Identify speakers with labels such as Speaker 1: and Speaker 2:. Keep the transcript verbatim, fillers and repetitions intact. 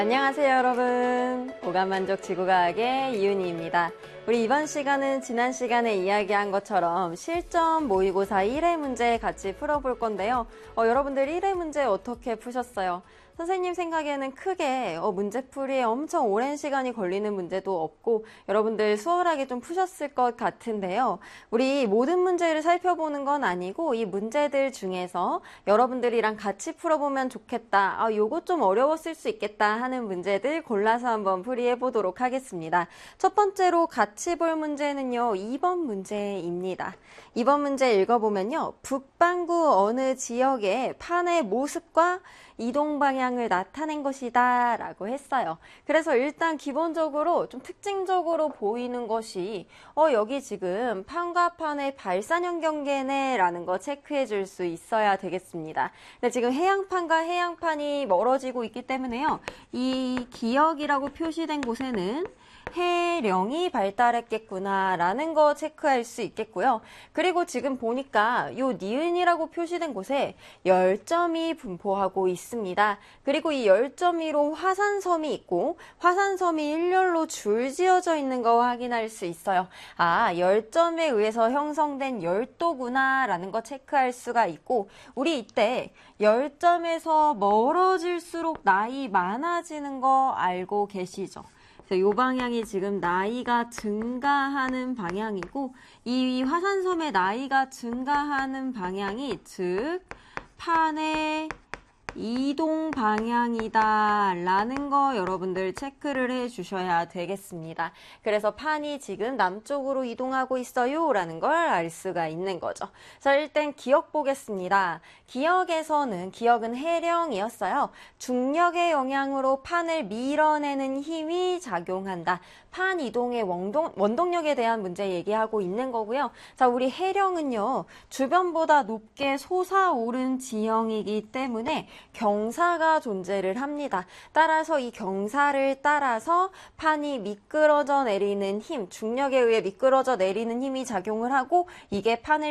Speaker 1: 안녕하세요 여러분, 오감만족 지구과학의 이윤희입니다. 우리 이번 시간은 지난 시간에 이야기한 것처럼 실전 모의고사 일 회 문제 같이 풀어볼 건데요. 어, 여러분들 일 회 문제 어떻게 푸셨어요? 선생님 생각에는 크게 어, 문제풀이에 엄청 오랜 시간이 걸리는 문제도 없고 여러분들 수월하게 좀 푸셨을 것 같은데요. 우리 모든 문제를 살펴보는 건 아니고 이 문제들 중에서 여러분들이랑 같이 풀어보면 좋겠다, 아, 요거 좀 어려웠을 수 있겠다 하는 문제들 골라서 한번 풀이해 보도록 하겠습니다. 첫 번째로 같이 볼 문제는요, 이 번 문제입니다. 이 번 문제 읽어보면요, 북반구 어느 지역의 판의 모습과 이동 방향을 나타낸 것이다 라고 했어요. 그래서 일단 기본적으로 좀 특징적으로 보이는 것이 어 여기 지금 판과 판의 발산형 경계네 라는 거 체크해 줄 수 있어야 되겠습니다. 근데 지금 해양판과 해양판이 멀어지고 있기 때문에요, 이 기역이라고 표시된 곳에는 해령이 발달했겠구나 라는 거 체크할 수 있겠고요. 그리고 지금 보니까 요 니은이라고 표시된 곳에 열점이 분포하고 있습니다. 그리고 이 열점이로 화산섬이 있고 화산섬이 일렬로 줄 지어져 있는 거 확인할 수 있어요. 아, 열점에 의해서 형성된 열도구나 라는 거 체크할 수가 있고, 우리 이때 열점에서 멀어질수록 나이 많아지는 거 알고 계시죠? 이 방향이 지금 나이가 증가하는 방향이고, 이 화산섬의 나이가 증가하는 방향이 즉 판의 이동 방향이다 라는 거 여러분들 체크를 해 주셔야 되겠습니다. 그래서 판이 지금 남쪽으로 이동하고 있어요 라는 걸 알 수가 있는 거죠. 자, 일단 기역 보겠습니다. 기역에서는, 기역은 해령이었어요. 중력의 영향으로 판을 밀어내는 힘이 작용한다. 판 이동의 원동, 원동력에 대한 문제 얘기하고 있는 거고요. 자, 우리 해령은요, 주변보다 높게 솟아오른 지형이기 때문에 경사가 존재를 합니다. 따라서 이 경사를 따라서 판이 미끄러져 내리는 힘, 중력에 의해 미끄러져 내리는 힘이 작용을 하고 이게 판을